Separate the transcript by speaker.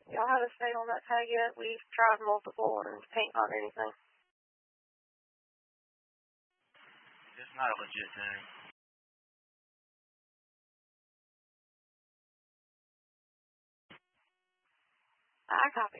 Speaker 1: Y'all have a stain on that tag yet? We've tried multiple and paint not anything.
Speaker 2: It's not a legit tag.
Speaker 1: I copy.